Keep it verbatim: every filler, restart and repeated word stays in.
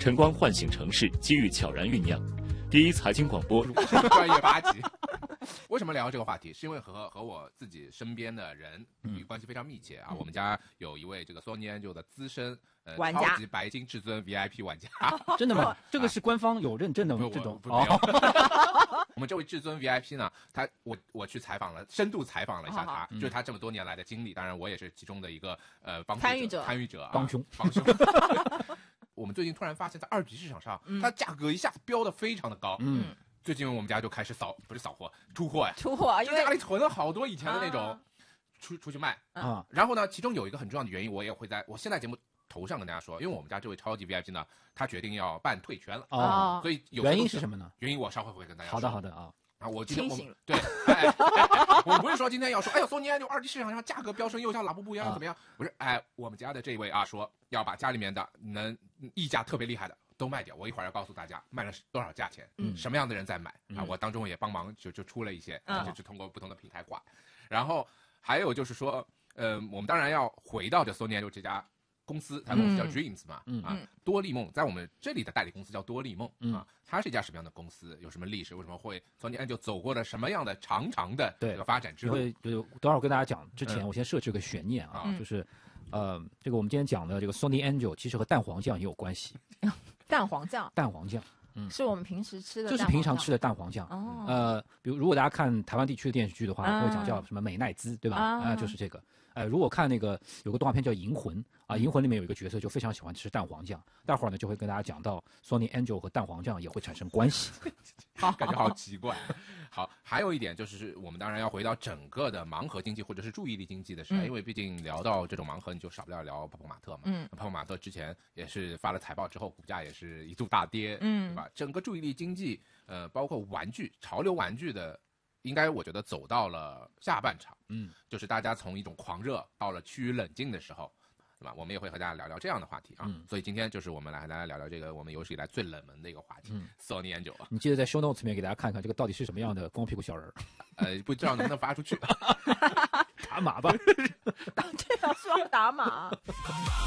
晨光唤醒城市，机遇悄然酝酿。第一财经广播， 专业八级。为什么聊这个话题？是因为和和我自己身边的人与关系非常密切啊。嗯、我们家有一位这个 Sony Angel 的资深呃玩家， 超级白金至尊 V I P 玩家。 真的吗？这个是官方有认证的这种。 哦、我们这位至尊 V I P 呢，他我我去采访了，深度采访了一下他，好好就是他这么多年来的经历。当然，我也是其中的一个呃帮助者参与者， 参与者， 帮凶， 帮凶。我们最近突然发现，在二级市场上，嗯、它价格一下子飙得非常的高。嗯，最近我们家就开始扫，不是扫货，出货呀， 出货， 就家里囤了好多以前的那种，啊、出出去卖啊。然后呢，其中有一个很重要的原因，我也会在我现在节目头上跟大家说，因为我们家这位超级 V I P 呢，他决定要办退圈了啊。所以有原因是什么呢？ 原因我稍后会跟大家说。 好的，好的啊。 啊，我今天我对，哎哎哎、我不是说今天要说，哎呦，索尼就二级市场上价格飙升，又像拉布布一样、啊、怎么样？不是，哎，我们家的这位啊说要把家里面的能溢价特别厉害的都卖掉，我一会儿要告诉大家卖了多少价钱，嗯，什么样的人在买、嗯、啊？我当中也帮忙就就出了一些，嗯、就是通过不同的平台挂，然后还有就是说，呃，我们当然要回到这索尼就这家。公司，它公司叫 Dreams 嘛，嗯、啊，多利梦，在我们这里的代理公司叫多利梦、嗯、啊，它是一家什么样的公司？有什么历史？为什么会 Sony Angel 走过了什么样的长长的这个发展之路？ 对，对，等会儿我跟大家讲之前，我先设置个悬念啊，嗯、就是，呃，这个我们今天讲的这个 Sony Angel 其实和蛋黄酱也有关系。 蛋黄酱， 蛋黄酱。 嗯，是我们平时吃的， 就是平常吃的蛋黄酱。哦，呃，比如如果大家看台湾地区的电视剧的话，啊、会讲叫什么美奈滋，对吧？啊、呃，就是这个。呃，如果看那个有个动画片叫《银魂》啊，《银魂》里面有一个角色就非常喜欢吃蛋黄酱，待会儿呢就会跟大家讲到 Sony Angel 和蛋黄酱也会产生关系。 好，感觉好奇怪。好，还有一点就是，我们当然要回到整个的盲盒经济或者是注意力经济的时候，嗯、因为毕竟聊到这种盲盒，你就少不了聊泡泡玛特嘛。嗯，泡泡玛特之前也是发了财报之后，股价也是一度大跌，嗯，对吧？整个注意力经济，呃，包括玩具、潮流玩具的。应该我觉得走到了下半场，嗯，就是大家从一种狂热到了趋于冷静的时候，对吧？我们也会和大家聊聊这样的话题啊。嗯、所以今天就是我们来和大家聊聊这个我们有史以来最冷门的一个话题、嗯、，Sony Angel。 你记得在 show notes 里面给大家看看这个到底是什么样的光屁股小人？ 呃，不知道能不能发出去， 打码吧。 这样说打码。